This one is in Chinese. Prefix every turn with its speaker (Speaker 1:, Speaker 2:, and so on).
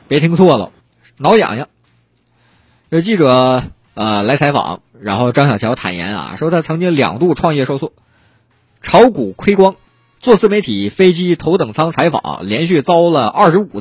Speaker 1: 别听错了，挠痒痒。有记者来采访，然后张小乔坦言啊，说他曾经2度创业受挫，炒股亏光，做自媒体飞机头等舱采访，连续遭了25